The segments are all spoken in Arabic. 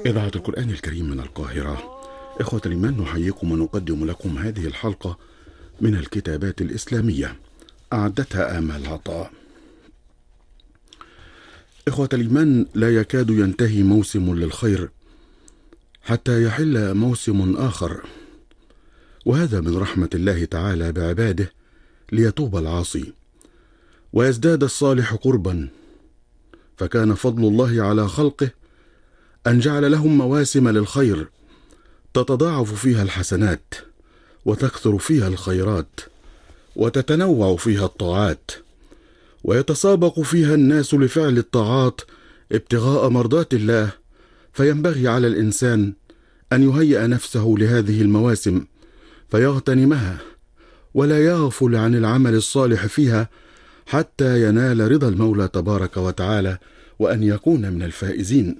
إذاعة القرآن الكريم من القاهرة. إخوة الإيمان، نحييكم ونقدم لكم هذه الحلقة من الكتابات الإسلامية أعدتها آمال عطاء. إخوة الإيمان، لا يكاد ينتهي موسم للخير حتى يحل موسم آخر، وهذا من رحمة الله تعالى بعباده ليتوب العاصي ويزداد الصالح قربا، فكان فضل الله على خلقه أن جعل لهم مواسم للخير تتضاعف فيها الحسنات وتكثر فيها الخيرات وتتنوع فيها الطاعات، ويتسابق فيها الناس لفعل الطاعات ابتغاء مرضات الله. فينبغي على الإنسان أن يهيئ نفسه لهذه المواسم فيغتنمها ولا يغفل عن العمل الصالح فيها حتى ينال رضا المولى تبارك وتعالى وأن يكون من الفائزين.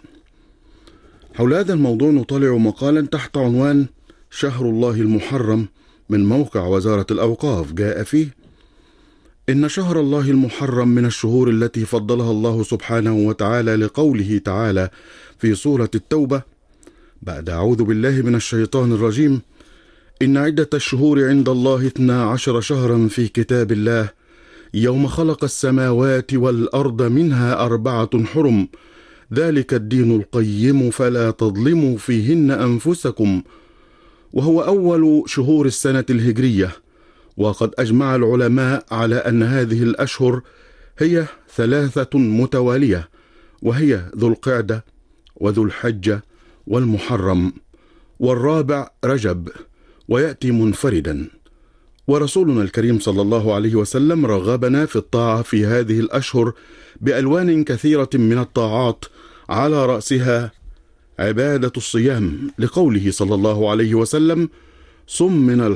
حول هذا الموضوع نطالع مقالا تحت عنوان شهر الله المحرم من موقع وزارة الأوقاف. جاء فيه: إن شهر الله المحرم من الشهور التي فضلها الله سبحانه وتعالى لقوله تعالى في سورة التوبة بعد أعوذ بالله من الشيطان الرجيم: إن عدة الشهور عند الله 12 شهرا في كتاب الله يوم خلق السماوات والأرض منها 4 حرم ذلك الدين القيم فلا تظلموا فيهن أنفسكم. وهو أول شهور السنة الهجرية، وقد أجمع العلماء على أن هذه الأشهر هي 3 متوالية، وهي ذو القعدة وذو الحجة والمحرم، والرابع رجب، ويأتي منفردا. ورسولنا الكريم صلى الله عليه وسلم رغبنا في الطاعة في هذه الأشهر بألوان كثيرة من الطاعات، على رأسها عبادة الصيام، لقوله صلى الله عليه وسلم: صم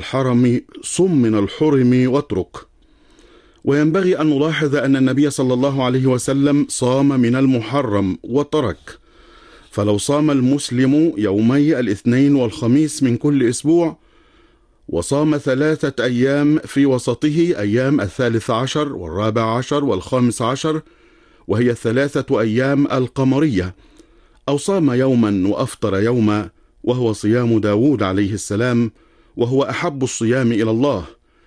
من الحرم واترك. وينبغي أن نلاحظ أن النبي صلى الله عليه وسلم صام من المحرم وترك، فلو صام المسلم يومي الاثنين والخميس من كل أسبوع، وصام 3 أيام في وسطه أيام 13 و14 و15، وهي 3 أيام القمرية، أو صام يوما وأفطر يوما، وهو صيام داود عليه السلام، وهو أحب الصيام إلى الله،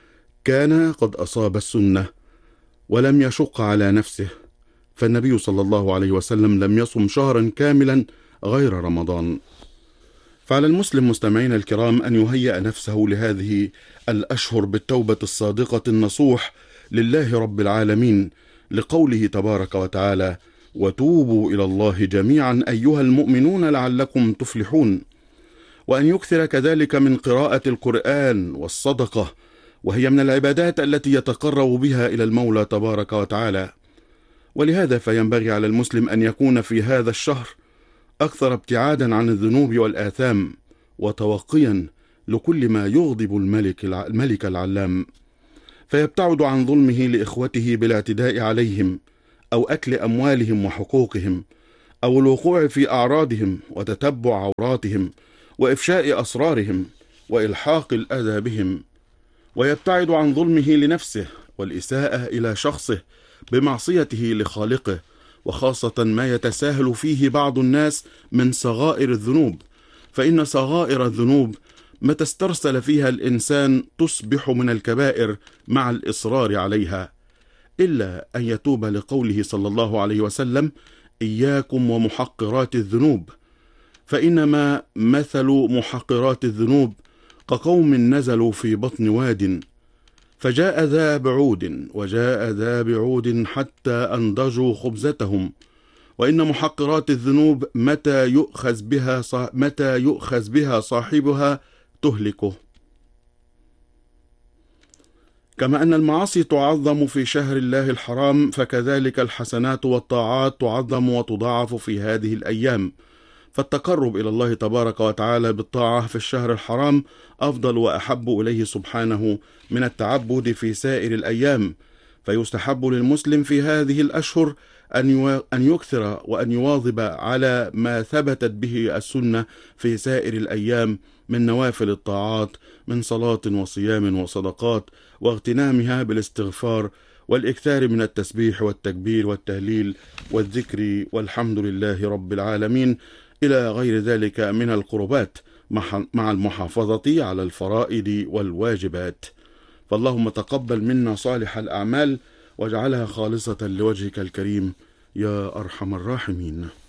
كان قد أصاب السنة ولم يشق على نفسه. فالنبي صلى الله عليه وسلم لم يصم شهرا كاملا غير رمضان. فعلى المسلم مستمعين الكرام أن يهيئ نفسه لهذه الأشهر بالتوبة الصادقة النصوح لله رب العالمين، لقوله تبارك وتعالى: وتوبوا إلى الله جميعا أيها المؤمنون لعلكم تفلحون. وأن يكثر كذلك من قراءة القرآن والصدقة، وهي من العبادات التي يتقرب بها إلى المولى تبارك وتعالى. ولهذا فينبغي على المسلم أن يكون في هذا الشهر أكثر ابتعادا عن الذنوب والآثام، وتوقيا لكل ما يغضب الملك العلام، فيبتعد عن ظلمه لإخوته بالاعتداء عليهم، أو أكل أموالهم وحقوقهم، أو الوقوع في أعراضهم وتتبع عوراتهم وإفشاء أسرارهم وإلحاق الأذى بهم، ويبتعد عن ظلمه لنفسه والإساءة إلى شخصه بمعصيته لخالقه، وخاصة ما يتساهل فيه بعض الناس من صغائر الذنوب، فإن صغائر الذنوب متى استرسل فيها الإنسان تصبح من الكبائر مع الإصرار عليها، إلا أن يتوب، لقوله صلى الله عليه وسلم: إياكم ومحقرات الذنوب، فإنما مثل محقرات الذنوب كقوم نزلوا في بطن واد فجاء ذا بعود وجاء ذا بعود حتى أنضجوا خبزتهم. وإن محقرات الذنوب متى يؤخذ بها صاحبها تهلكه. كما أن المعاصي تعظم في شهر الله الحرام، فكذلك الحسنات والطاعات تعظم وتضاعف في هذه الأيام، فالتقرب إلى الله تبارك وتعالى بالطاعة في الشهر الحرام أفضل وأحب إليه سبحانه من التعبد في سائر الأيام. فيستحب للمسلم في هذه الأشهر أن يكثر وأن يواظب على ما ثبتت به السنة في سائر الأيام من نوافل الطاعات، من صلاة وصيام وصدقات، واغتنامها بالاستغفار والإكثار من التسبيح والتكبير والتهليل والذكر والحمد لله رب العالمين. إلى غير ذلك من القربات مع المحافظة على الفرائض والواجبات. فاللهم تقبل منا صالح الأعمال واجعلها خالصة لوجهك الكريم يا أرحم الراحمين.